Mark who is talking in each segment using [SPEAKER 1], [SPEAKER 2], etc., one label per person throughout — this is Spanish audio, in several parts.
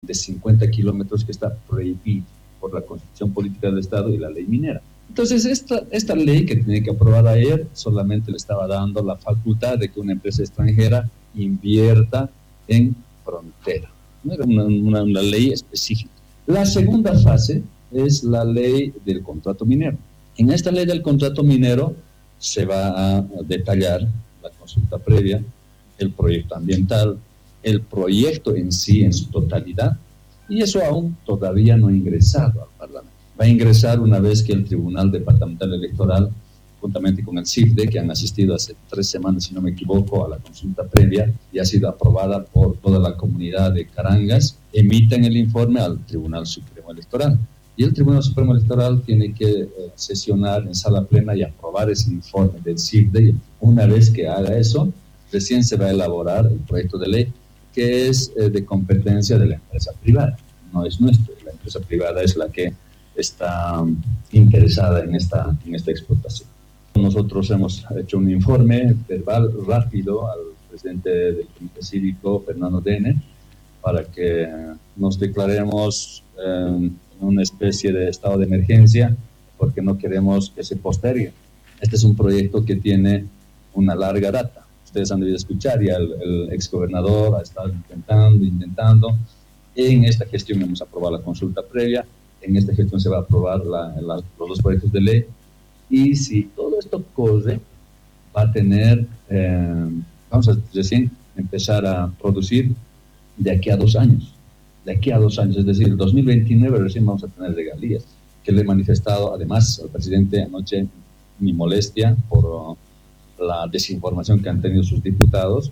[SPEAKER 1] de 50 kilómetros que está prohibido por la Constitución Política del Estado y la ley minera. Entonces, esta ley que tenía que aprobar ayer solamente le estaba dando la facultad de que una empresa extranjera invierta en frontera. No era una ley específica. La segunda fase es la ley del contrato minero. En esta ley del contrato minero se va a detallar la consulta previa, el proyecto ambiental, el proyecto en sí en su totalidad, y eso aún todavía no ha ingresado al Parlamento. Va a ingresar una vez que el Tribunal Departamental Electoral, juntamente con el CIFDE, que han asistido hace 3 semanas, si no me equivoco, a la consulta previa y ha sido aprobada por toda la comunidad de Carangas, emiten el informe al Tribunal Supremo Electoral. Y el Tribunal Supremo Electoral tiene que sesionar en sala plena y aprobar ese informe del CIFDE. Y una vez que haga eso, recién se va a elaborar el proyecto de ley, que es de competencia de la empresa privada, no es nuestro. La empresa privada es la que está interesada en esta explotación. Nosotros hemos hecho un informe verbal rápido al presidente del Comité Cívico, Fernando Dene, para que nos declaremos una especie de estado de emergencia, porque no queremos que se postergue. Este es un proyecto que tiene una larga data. Ustedes han debido escuchar, ya el exgobernador ha estado intentando. En esta gestión hemos aprobado la consulta previa, en esta gestión se va a aprobar los 2 proyectos de ley, y si todo esto corre, va a tener, vamos a recién empezar a producir de aquí a 2 años. De aquí a 2 años, es decir, 2029 recién vamos a tener regalías, que le he manifestado además al presidente anoche mi molestia por la desinformación que han tenido sus diputados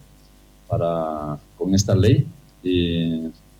[SPEAKER 1] con esta ley, y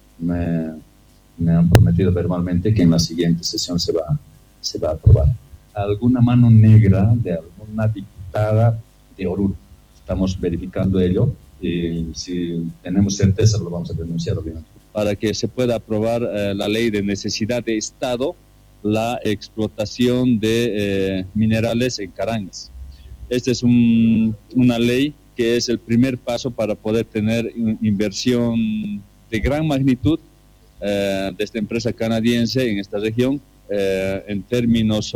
[SPEAKER 1] me han prometido verbalmente que en la siguiente sesión se va a aprobar. Alguna mano negra de alguna diputada de Oruro. Estamos verificando ello y si tenemos certeza lo vamos a denunciar, obviamente. Para que se pueda aprobar la ley de necesidad de Estado, la explotación de minerales en Carangas. Esta es una ley que es el primer paso para poder tener inversión de gran magnitud de esta empresa canadiense en esta región. En términos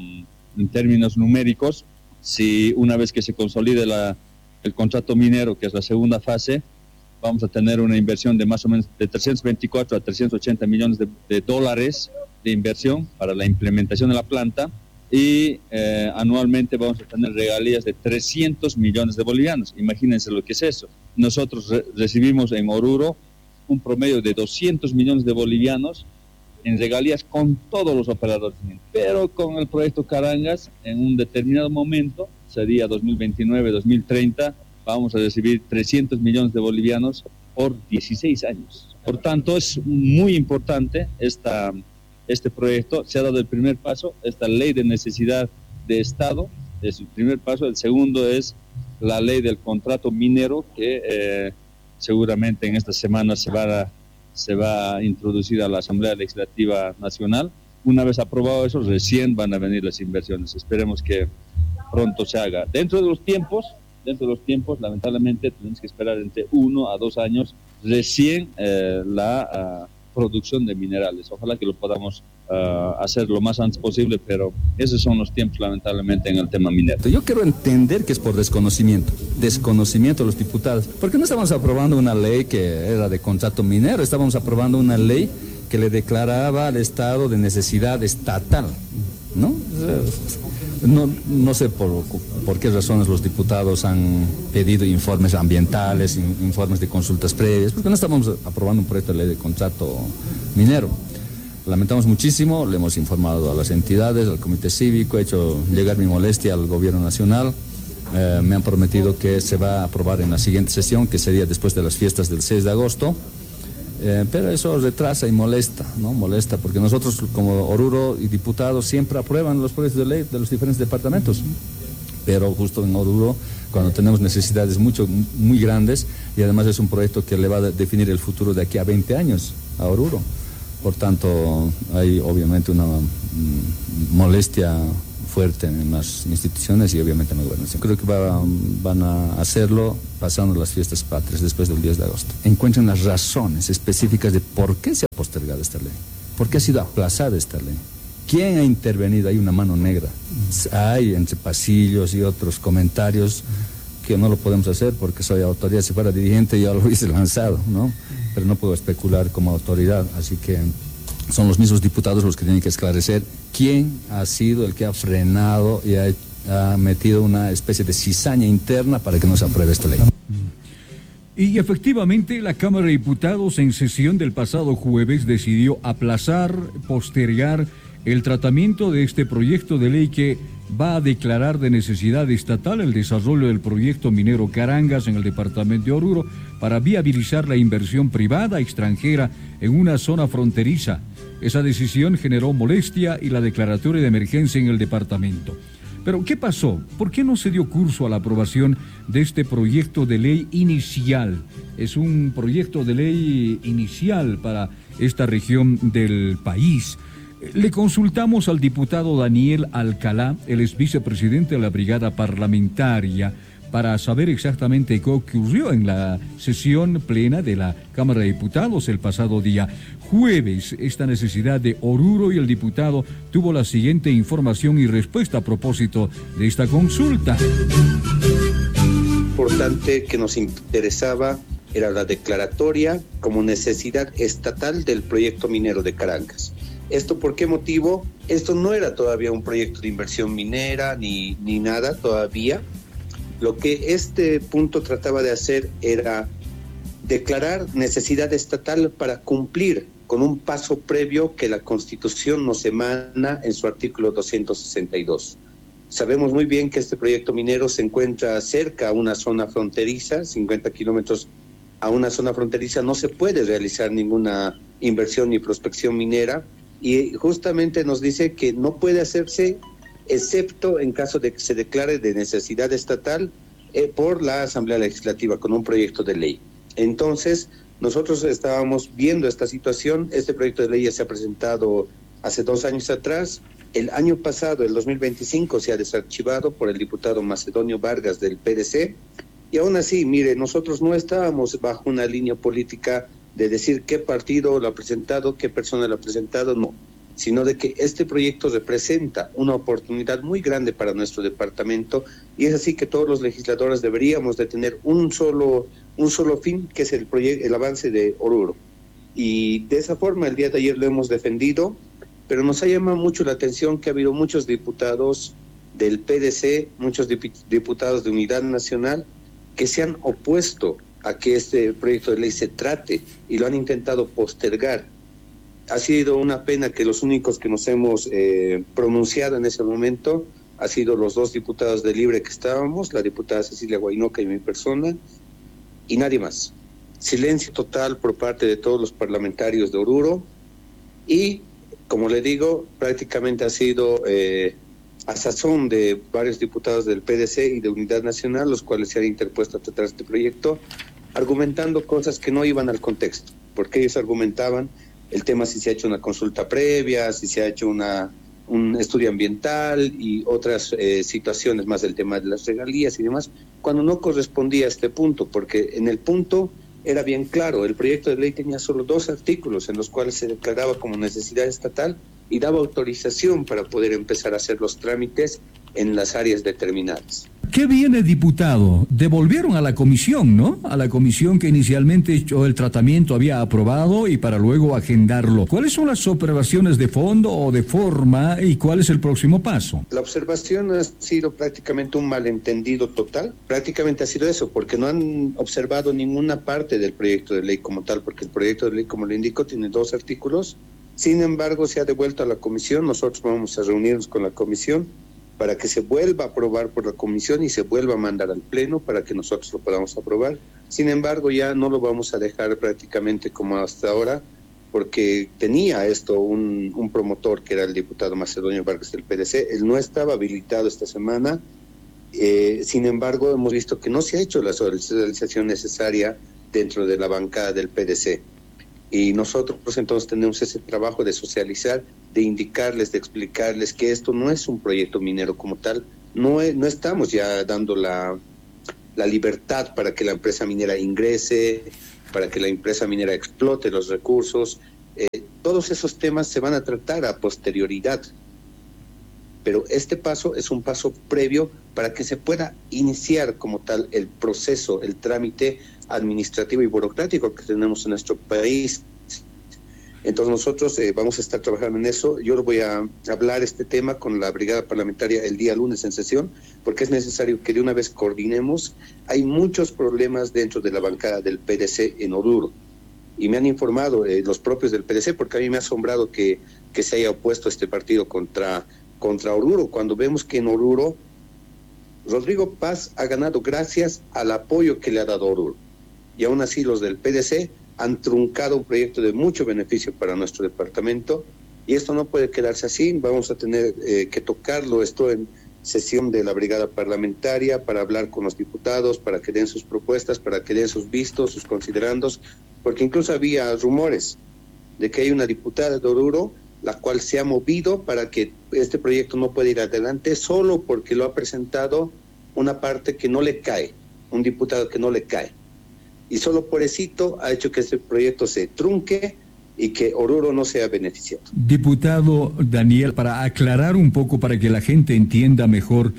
[SPEAKER 1] numéricos, si una vez que se consolide el contrato minero, que es la segunda fase, vamos a tener una inversión de más o menos de 324 a 380 millones de dólares de inversión para la implementación de la planta, y anualmente vamos a tener regalías de 300 millones de bolivianos. Imagínense lo que es eso. Nosotros recibimos en Oruro un promedio de 200 millones de bolivianos en regalías con todos los operadores, pero con el proyecto Carangas, en un determinado momento, sería 2029-2030, vamos a recibir 300 millones de bolivianos por 16 años. Por tanto, es muy importante este proyecto. Se ha dado el primer paso, esta ley de necesidad de Estado, es el primer paso. El segundo es la ley del contrato minero, que seguramente en esta semana se va a introducir a la Asamblea Legislativa Nacional. Una vez aprobado eso, recién van a venir las inversiones. Esperemos que pronto se haga. Dentro de los tiempos, lamentablemente, tenemos que esperar entre 1 a 2 años recién la producción de minerales. Ojalá que lo podamos hacer lo más antes posible, pero esos son los tiempos, lamentablemente, en el tema minero.
[SPEAKER 2] Yo quiero entender que es por desconocimiento de los diputados, porque no estamos aprobando una ley que era de contrato minero, estábamos aprobando una ley que le declaraba al Estado de necesidad estatal, ¿no? No sé por qué razones los diputados han pedido informes ambientales, informes de consultas previas, porque no estamos aprobando un proyecto de ley de contrato minero. Lamentamos muchísimo, le hemos informado a las entidades, al Comité Cívico, he hecho llegar mi molestia al Gobierno Nacional. Me han prometido que se va a aprobar en la siguiente sesión, que sería después de las fiestas del 6 de agosto. Pero eso retrasa y molesta, ¿no? Molesta porque nosotros como Oruro y diputados siempre aprueban los proyectos de ley de los diferentes departamentos, pero justo en Oruro, cuando tenemos necesidades muy grandes, y además es un proyecto que le va a definir el futuro de aquí a 20 años a Oruro. Por tanto, hay obviamente una molestia fuerte en las instituciones y obviamente en la gobernación. Creo que van a hacerlo pasando las fiestas patrias después del 10 de agosto. Encuentren las razones específicas de por qué se ha postergado esta ley, por qué ha sido aplazada esta ley. ¿Quién ha intervenido? Hay una mano negra. Hay entre pasillos y otros comentarios que no lo podemos hacer porque soy autoridad. Si fuera dirigente ya lo hubiese lanzado, ¿no? Pero no puedo especular como autoridad, así que son los mismos diputados los que tienen que esclarecer quién ha sido el que ha frenado y ha metido una especie de cizaña interna para que no se apruebe esta ley.
[SPEAKER 3] Y efectivamente la Cámara de Diputados en sesión del pasado jueves decidió postergar el tratamiento de este proyecto de ley que va a declarar de necesidad estatal el desarrollo del proyecto minero Carangas en el departamento de Oruro para viabilizar la inversión privada extranjera en una zona fronteriza. Esa decisión generó molestia y la declaratoria de emergencia en el departamento. Pero, ¿qué pasó? ¿Por qué no se dio curso a la aprobación de este proyecto de ley inicial? Es un proyecto de ley inicial para esta región del país. Le consultamos al diputado Daniel Alcalá, él es vicepresidente de la brigada parlamentaria, para saber exactamente qué ocurrió en la sesión plena de la Cámara de Diputados el pasado día jueves. Esta necesidad de Oruro, y el diputado tuvo la siguiente información y respuesta a propósito de esta consulta.
[SPEAKER 4] Importante que nos interesaba era la declaratoria como necesidad estatal del proyecto minero de Carangas. ¿Esto por qué motivo? Esto no era todavía un proyecto de inversión minera ni nada todavía. Lo que este punto trataba de hacer era declarar necesidad estatal para cumplir con un paso previo que la Constitución nos emana en su artículo 262. Sabemos muy bien que este proyecto minero se encuentra cerca a una zona fronteriza, 50 kilómetros a una zona fronteriza, no se puede realizar ninguna inversión ni prospección minera, y justamente nos dice que no puede hacerse excepto en caso de que se declare de necesidad estatal por la Asamblea Legislativa con un proyecto de ley. Entonces, nosotros estábamos viendo esta situación. Este proyecto de ley ya se ha presentado hace 2 años atrás. El año pasado, el 2025, se ha desarchivado por el diputado Macedonio Vargas del PDC, y aún así, mire, nosotros no estábamos bajo una línea política de decir qué partido lo ha presentado, qué persona lo ha presentado, no, sino de que este proyecto representa una oportunidad muy grande para nuestro departamento, y es así que todos los legisladores deberíamos de tener un solo fin, que es el avance de Oruro. Y de esa forma el día de ayer lo hemos defendido, pero nos ha llamado mucho la atención que ha habido muchos diputados del PDC, muchos diputados de Unidad Nacional, que se han opuesto a que este proyecto de ley se trate y lo han intentado postergar. Ha sido una pena que los únicos que nos hemos pronunciado en ese momento ha sido los 2 diputados de Libre que estábamos, la diputada Cecilia Guainoca y mi persona, y nadie más. Silencio total por parte de todos los parlamentarios de Oruro, y como le digo, prácticamente ha sido a sazón de varios diputados del PDC y de Unidad Nacional, los cuales se han interpuesto a tratar este proyecto, argumentando cosas que no iban al contexto, porque ellos argumentaban el tema si se ha hecho una consulta previa, si se ha hecho un estudio ambiental y otras situaciones más del tema de las regalías y demás, cuando no correspondía a este punto, porque en el punto era bien claro, el proyecto de ley tenía solo 2 artículos en los cuales se declaraba como necesidad estatal y daba autorización para poder empezar a hacer los trámites en las áreas determinadas.
[SPEAKER 3] ¿Qué viene, diputado? Devolvieron a la comisión, ¿no? A la comisión que inicialmente el tratamiento había aprobado y para luego agendarlo. ¿Cuáles son las observaciones de fondo o de forma y cuál es el próximo paso?
[SPEAKER 4] La observación ha sido prácticamente un malentendido total. Prácticamente ha sido eso, porque no han observado ninguna parte del proyecto de ley como tal, porque el proyecto de ley, como le indico, tiene 2 artículos. Sin embargo, se ha devuelto a la comisión. Nosotros vamos a reunirnos con la comisión para que se vuelva a aprobar por la comisión y se vuelva a mandar al pleno para que nosotros lo podamos aprobar. Sin embargo, ya no lo vamos a dejar prácticamente como hasta ahora, porque tenía esto un promotor que era el diputado Macedonio Vargas del PDC. Él no estaba habilitado esta semana. Sin embargo, hemos visto que no se ha hecho la socialización necesaria dentro de la bancada del PDC. Y nosotros entonces tenemos ese trabajo de socializar, de indicarles, de explicarles que esto no es un proyecto minero como tal, no estamos ya dando la libertad para que la empresa minera ingrese, para que la empresa minera explote los recursos. Todos esos temas se van a tratar a posterioridad, pero este paso es un paso previo para que se pueda iniciar como tal el proceso, el trámite administrativo y burocrático que tenemos en nuestro país. Entonces nosotros vamos a estar trabajando en eso. Yo voy a hablar este tema con la brigada parlamentaria el día lunes en sesión, porque es necesario que de una vez coordinemos. Hay muchos problemas dentro de la bancada del PDC en Oruro, y me han informado los propios del PDC, porque a mí me ha asombrado que se haya opuesto este partido contra Oruro, cuando vemos que en Oruro Rodrigo Paz ha ganado gracias al apoyo que le ha dado Oruro, y aún así los del PDC han truncado un proyecto de mucho beneficio para nuestro departamento, y esto no puede quedarse así. Vamos a tener que tocarlo esto en sesión de la brigada parlamentaria, para hablar con los diputados, para que den sus propuestas, para que den sus vistos, sus considerandos, porque incluso había rumores de que hay una diputada de Oruro la cual se ha movido para que este proyecto no pueda ir adelante solo porque lo ha presentado una parte que no le cae, un diputado que no le cae. Y solo por eso ha hecho que este proyecto se trunque y que Oruro no sea beneficiado.
[SPEAKER 3] Diputado Daniel, para aclarar un poco, para que la gente entienda mejor,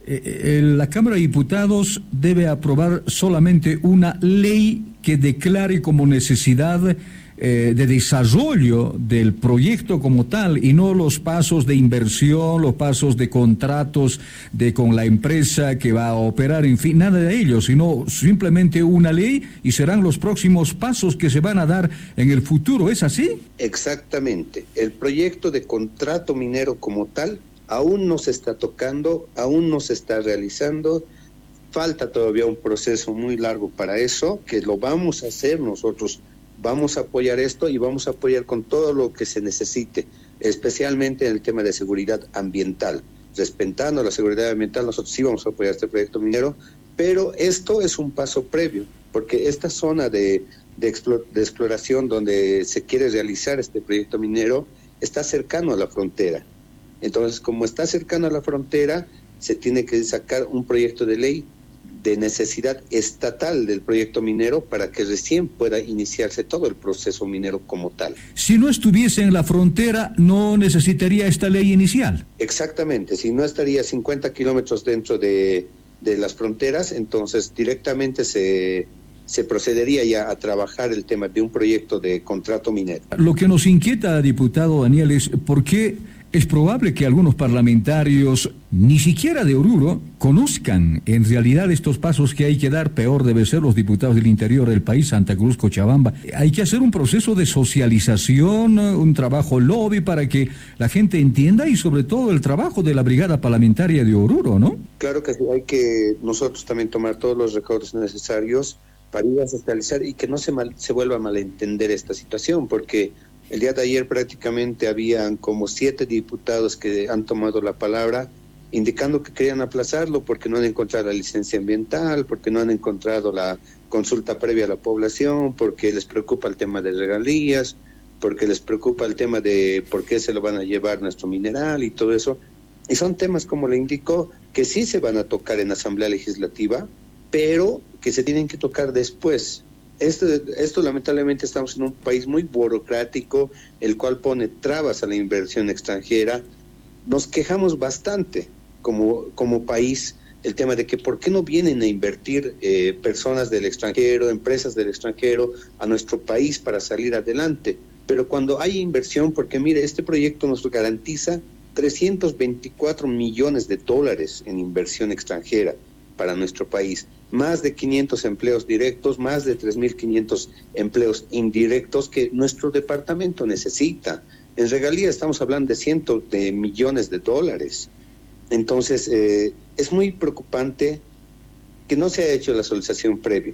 [SPEAKER 3] la Cámara de Diputados debe aprobar solamente una ley que declare como necesidad de desarrollo del proyecto como tal, y no los pasos de inversión, los pasos de contratos con la empresa que va a operar, en fin, nada de ello, sino simplemente una ley, y serán los próximos pasos que se van a dar en el futuro. ¿Es así?
[SPEAKER 4] Exactamente. El proyecto de contrato minero como tal aún no se está tocando, aún no se está realizando. Falta todavía un proceso muy largo para eso, que lo vamos a hacer nosotros. Vamos a apoyar esto y vamos a apoyar con todo lo que se necesite, especialmente en el tema de seguridad ambiental. Respetando la seguridad ambiental, nosotros sí vamos a apoyar este proyecto minero, pero esto es un paso previo, porque esta zona de exploración donde se quiere realizar este proyecto minero está cercano a la frontera. Entonces, como está cercano a la frontera, se tiene que sacar un proyecto de ley de necesidad estatal del proyecto minero para que recién pueda iniciarse todo el proceso minero como tal.
[SPEAKER 3] Si no estuviese en la frontera, ¿no necesitaría esta ley inicial?
[SPEAKER 4] Exactamente, si no estaría 50 kilómetros dentro de las fronteras, entonces directamente se procedería ya a trabajar el tema de un proyecto de contrato minero.
[SPEAKER 3] Lo que nos inquieta, diputado Daniel, es por qué es probable que algunos parlamentarios, ni siquiera de Oruro, conozcan en realidad estos pasos que hay que dar. Peor debe ser los diputados del interior del país, Santa Cruz, Cochabamba. Hay que hacer un proceso de socialización, un trabajo lobby para que la gente entienda, y sobre todo el trabajo de la brigada parlamentaria de Oruro, ¿no?
[SPEAKER 4] Claro que sí, hay que nosotros también tomar todos los recaudos necesarios para ir a socializar y que no se vuelva a malentender esta situación, porque el día de ayer prácticamente habían como 7 diputados que han tomado la palabra indicando que querían aplazarlo porque no han encontrado la licencia ambiental, porque no han encontrado la consulta previa a la población, porque les preocupa el tema de regalías, porque les preocupa el tema de por qué se lo van a llevar nuestro mineral y todo eso. Y son temas, como le indicó, que sí se van a tocar en Asamblea Legislativa, pero que se tienen que tocar después. Esto lamentablemente estamos en un país muy burocrático, el cual pone trabas a la inversión extranjera. Nos quejamos bastante como país el tema de que por qué no vienen a invertir personas del extranjero, empresas del extranjero a nuestro país para salir adelante. Pero cuando hay inversión, porque mire, este proyecto nos garantiza 324 millones de dólares en inversión extranjera para nuestro país, más de 500 empleos directos, más de 3.500 empleos indirectos que nuestro departamento necesita. En regalía estamos hablando de cientos de millones de dólares. Entonces, es muy preocupante que no se haya hecho la solicitación previa.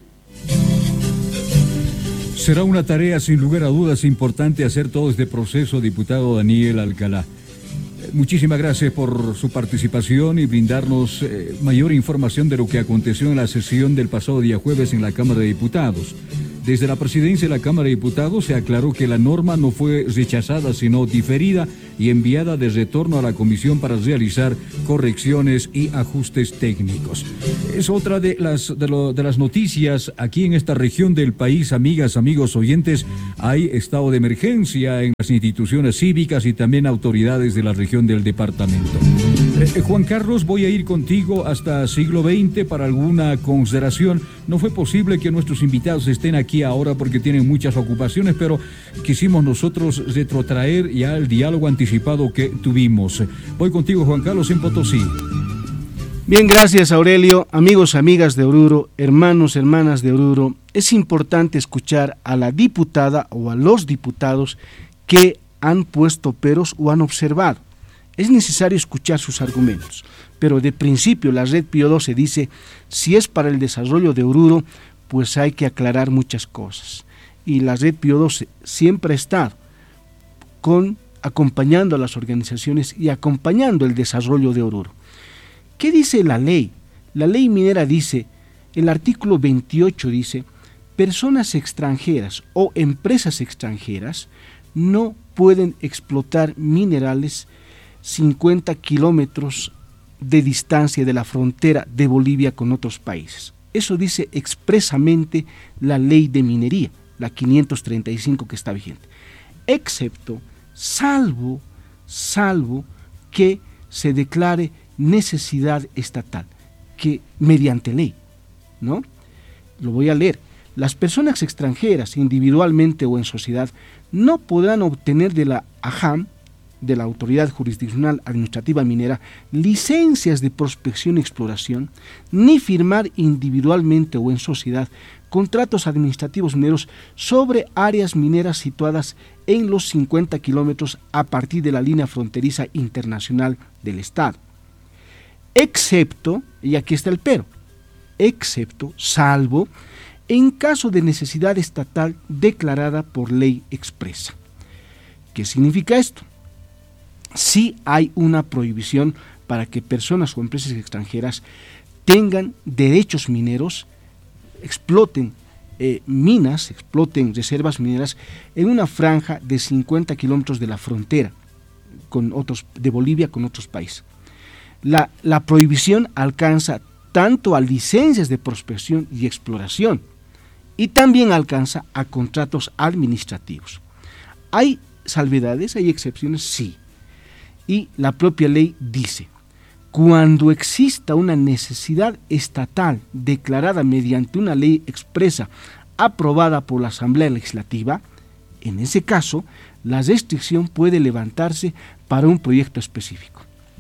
[SPEAKER 3] Será una tarea, sin lugar a dudas, importante hacer todo este proceso, diputado Daniel Alcalá. Muchísimas gracias por su participación y brindarnos mayor información de lo que aconteció en la sesión del pasado día jueves en la Cámara de Diputados. Desde la presidencia de la Cámara de Diputados se aclaró que la norma no fue rechazada, sino diferida y enviada de retorno a la comisión para realizar correcciones y ajustes técnicos. Es otra de las noticias aquí en esta región del país, amigas, amigos oyentes. Hay estado de emergencia en las instituciones cívicas y también autoridades de la región del departamento. Juan Carlos, voy a ir contigo hasta siglo XX para alguna consideración. No fue posible que nuestros invitados estén aquí ahora porque tienen muchas ocupaciones, pero quisimos nosotros retrotraer ya el diálogo anticipado que tuvimos. Voy contigo, Juan Carlos, en Potosí.
[SPEAKER 5] Bien, gracias, Aurelio. Amigos, amigas de Oruro, hermanos, hermanas de Oruro, es importante escuchar a la diputada o a los diputados que han puesto peros o han observado. Es necesario escuchar sus argumentos, pero de principio la Red Pío XII dice, si es para el desarrollo de Oruro, pues hay que aclarar muchas cosas. Y la Red Pío XII siempre ha estado acompañando a las organizaciones y acompañando el desarrollo de Oruro. ¿Qué dice la ley? La ley minera dice, el artículo 28 dice, personas extranjeras o empresas extranjeras no pueden explotar minerales 50 kilómetros de distancia de la frontera de Bolivia con otros países. Eso dice expresamente la ley de minería, la 535 que está vigente. Excepto, salvo que se declare necesidad estatal, que mediante ley, ¿no? Lo voy a leer. Las personas extranjeras, individualmente o en sociedad, no podrán obtener de la AJAM, de la Autoridad Jurisdiccional Administrativa Minera, licencias de prospección y exploración, ni firmar individualmente o en sociedad contratos administrativos mineros sobre áreas mineras situadas en los 50 kilómetros a partir de la línea fronteriza internacional del Estado. Excepto, y aquí está el pero, excepto, salvo, en caso de necesidad estatal declarada por ley expresa. ¿Qué significa esto? Sí hay una prohibición para que personas o empresas extranjeras tengan derechos mineros, exploten minas, exploten reservas mineras en una franja de 50 kilómetros de la frontera de Bolivia con otros países. La prohibición alcanza tanto a licencias de prospección y exploración y también alcanza a contratos administrativos. ¿Hay salvedades? ¿Hay excepciones? Sí. Y la propia ley dice, cuando exista una necesidad estatal declarada mediante una ley expresa aprobada por la Asamblea Legislativa, en ese caso, la restricción puede levantarse para un proyecto específico.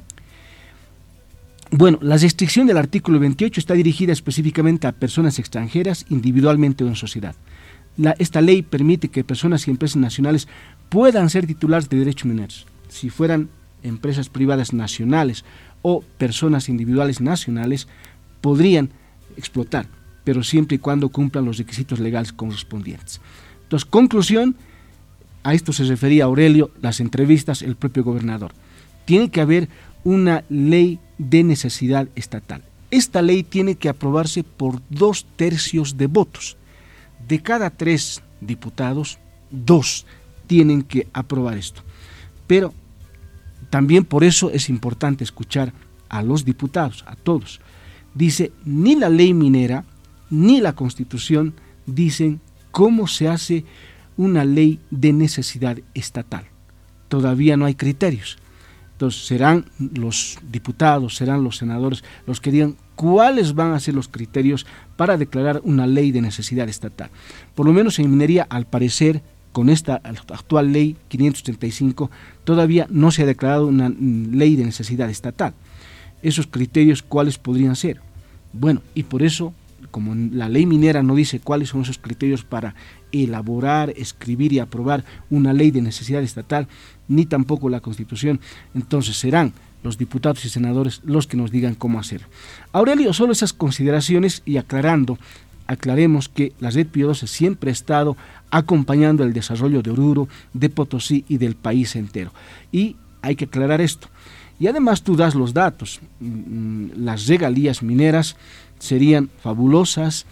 [SPEAKER 5] Bueno, la restricción del artículo 28 está dirigida específicamente a personas extranjeras, individualmente o en sociedad. Esta ley permite que personas y empresas nacionales puedan ser titulares de derechos mineros. Si fueran empresas privadas nacionales o personas individuales nacionales, podrían explotar, pero siempre y cuando cumplan los requisitos legales correspondientes. Entonces, conclusión, a esto se refería Aurelio, las entrevistas, el propio gobernador. Tiene que haber una ley de necesidad estatal. Esta ley tiene que aprobarse por 2/3 de votos. De cada 3 diputados, 2 tienen que aprobar esto. Pero también por eso es importante escuchar a los diputados, a todos. Dice, ni la ley minera ni la Constitución dicen cómo se hace una ley de necesidad estatal. Todavía no hay criterios. Entonces serán los diputados, serán los senadores los que digan cuáles van a ser los criterios para declarar una ley de necesidad estatal. Por lo menos en minería, al parecer, con esta actual ley 535, todavía no se ha declarado una ley de necesidad estatal. Esos criterios, ¿cuáles podrían ser? Bueno, y por eso, como la ley minera no dice cuáles son esos criterios para elaborar, escribir y aprobar una ley de necesidad estatal, ni tampoco la Constitución, entonces serán los diputados y senadores los que nos digan cómo hacerlo. Aurelio, solo esas consideraciones y aclaremos que la Red Pío XII siempre ha estado acompañando el desarrollo de Oruro, de Potosí y del país entero. Y hay que aclarar esto. Y además tú das los datos. Las regalías mineras serían fabulosas.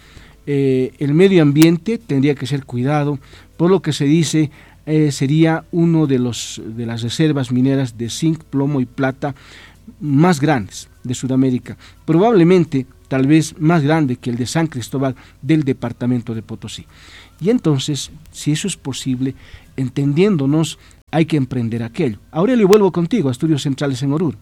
[SPEAKER 5] el medio ambiente tendría que ser cuidado, por lo que se dice sería uno de las reservas mineras de zinc, plomo y plata más grandes de Sudamérica, probablemente tal vez más grande que el de San Cristóbal del departamento de Potosí. Y entonces, si eso es posible, entendiéndonos, hay que emprender aquello. Aurelio, vuelvo contigo a Estudios Centrales en Oruro.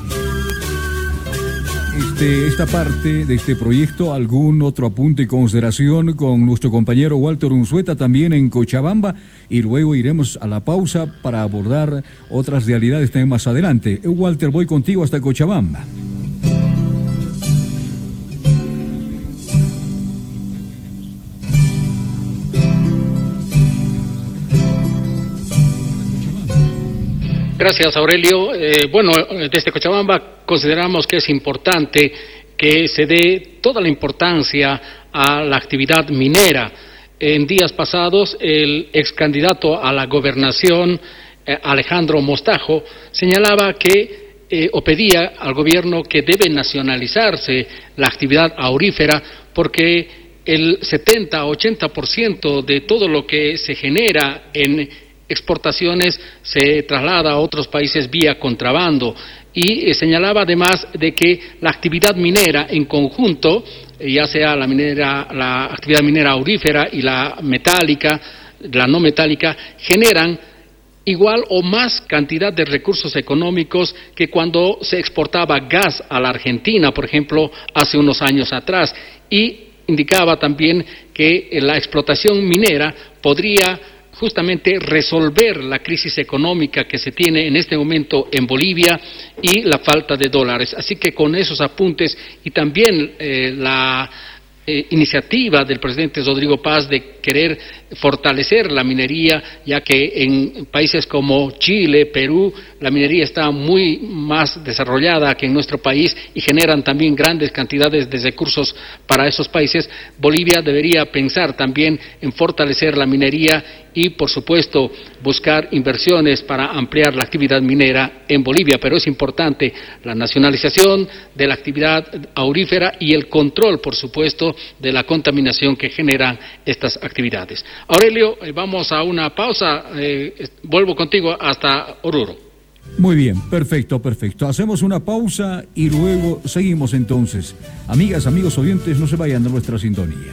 [SPEAKER 3] Esta parte de este proyecto, ¿algún otro apunte y consideración con nuestro compañero Walter Unzueta también en Cochabamba? Y luego iremos a la pausa para abordar otras realidades también más adelante. Walter, voy contigo hasta Cochabamba.
[SPEAKER 6] Gracias, Aurelio. Bueno, desde Cochabamba consideramos que es importante que se dé toda la importancia a la actividad minera. En días pasados, el ex candidato a la gobernación, Alejandro Mostajo, señalaba que o pedía al gobierno que debe nacionalizarse la actividad aurífera porque el 70-80% de todo lo que se genera en exportaciones se traslada a otros países vía contrabando, y señalaba además de que la actividad minera en conjunto, ya sea la actividad minera aurífera y la metálica, la no metálica, generan igual o más cantidad de recursos económicos que cuando se exportaba gas a la Argentina, por ejemplo, hace unos años atrás, y indicaba también que la explotación minera podría justamente resolver la crisis económica que se tiene en este momento en Bolivia y la falta de dólares. Así que con esos apuntes y también la iniciativa del presidente Rodrigo Paz de querer fortalecer la minería, ya que en países como Chile, Perú, la minería está muy más desarrollada que en nuestro país y generan también grandes cantidades de recursos para esos países. Bolivia debería pensar también en fortalecer la minería y, por supuesto, buscar inversiones para ampliar la actividad minera en Bolivia, pero es importante la nacionalización de la actividad aurífera y el control, por supuesto, de la contaminación que generan estas actividades. Aurelio, vamos a una pausa, vuelvo contigo hasta Oruro.
[SPEAKER 3] Muy bien, perfecto. Hacemos una pausa y luego seguimos entonces. Amigas, amigos oyentes, no se vayan de nuestra sintonía.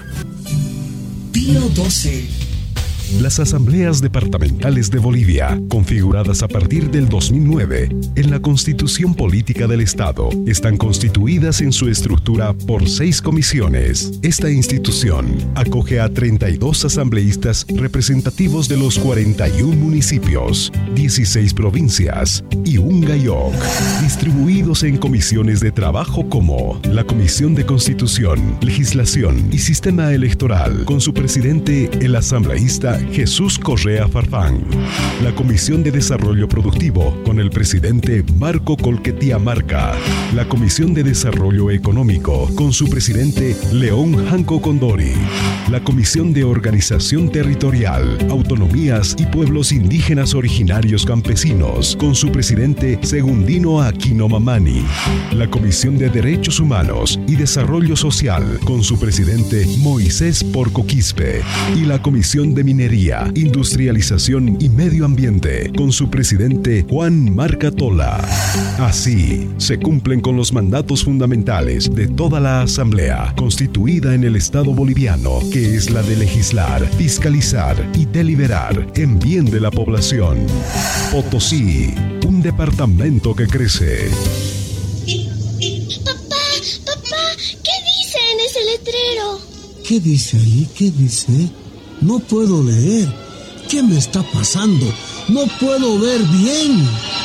[SPEAKER 7] Pío 12.
[SPEAKER 8] Las asambleas departamentales de Bolivia, configuradas a partir del 2009 en la Constitución Política del Estado, están constituidas en su estructura por 6 comisiones. Esta institución acoge a 32 asambleístas representativos de los 41 municipios, 16 provincias y un GAIOC, distribuidos en comisiones de trabajo como la Comisión de Constitución, Legislación y Sistema Electoral, con su presidente, el asambleísta Jesús Correa Farfán; la Comisión de Desarrollo Productivo, con el presidente Marco Colquetía Marca; la Comisión de Desarrollo Económico, con su presidente León Janco Condori; la Comisión de Organización Territorial, Autonomías y Pueblos Indígenas Originarios Campesinos, con su presidente Segundino Aquino Mamani; la Comisión de Derechos Humanos y Desarrollo Social, con su presidente Moisés Porco Quispe; y la Comisión de Minería, Industrialización y Medio Ambiente, con su presidente Juan Marca Tola. Así, se cumplen con los mandatos fundamentales de toda la Asamblea, constituida en el Estado boliviano, que es la de legislar, fiscalizar y deliberar en bien de la población. Potosí, un departamento que crece.
[SPEAKER 9] Papá, ¿qué dice en ese letrero?
[SPEAKER 7] ¿Qué dice ahí? ¿Qué dice? No puedo leer. ¿Qué me está pasando? No puedo ver bien.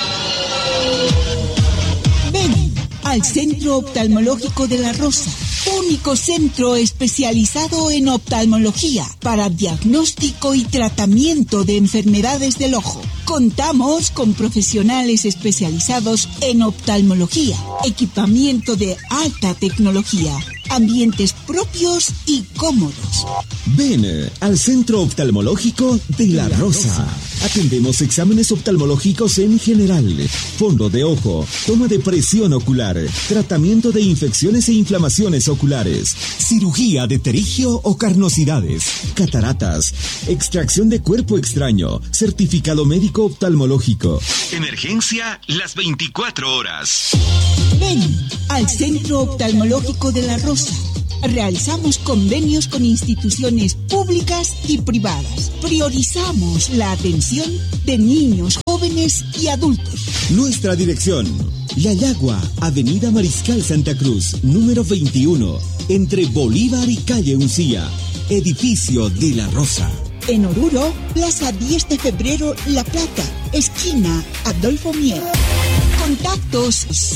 [SPEAKER 10] Ven al Centro Oftalmológico de La Rosa, único centro especializado en oftalmología para diagnóstico y tratamiento de enfermedades del ojo. Contamos con profesionales especializados en oftalmología, equipamiento de alta tecnología, ambientes propios y cómodos.
[SPEAKER 7] Ven al Centro Oftalmológico de La Rosa.
[SPEAKER 11] Atendemos exámenes oftalmológicos en general, fondo de ojo, toma de presión ocular, tratamiento de infecciones e inflamaciones oculares, cirugía de pterigio o carnosidades, cataratas, extracción de cuerpo extraño, certificado médico oftalmológico. Emergencia las 24 horas.
[SPEAKER 10] Ven al Centro Oftalmológico de La Rosa. Realizamos convenios con instituciones públicas y privadas. Priorizamos la atención de niños, jóvenes y adultos.
[SPEAKER 11] Nuestra dirección: La Yagua, Avenida Mariscal Santa Cruz, número 21, entre Bolívar y Calle Uncía, edificio de La Rosa.
[SPEAKER 10] En Oruro, Plaza 10 de Febrero, La Plata, esquina Adolfo Mier. Contactos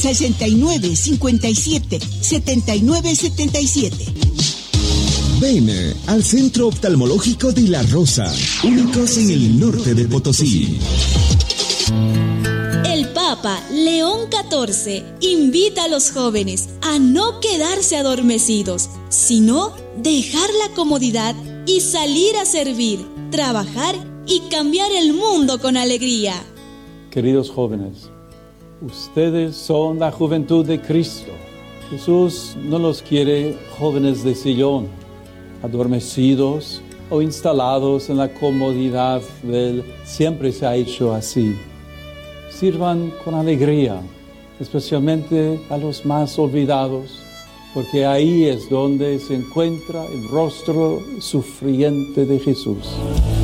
[SPEAKER 10] 6957-7977.
[SPEAKER 11] Ven al Centro Oftalmológico de La Rosa, únicos en el norte de Potosí.
[SPEAKER 12] El Papa León XIV invita a los jóvenes a no quedarse adormecidos, sino dejar la comodidad y salir a servir, trabajar y cambiar el mundo con alegría.
[SPEAKER 13] Queridos jóvenes, ustedes son la juventud de Cristo. Jesús no los quiere jóvenes de sillón, adormecidos o instalados en la comodidad del siempre se ha hecho así. Sirvan con alegría, especialmente a los más olvidados, porque ahí es donde se encuentra el rostro sufriente de Jesús.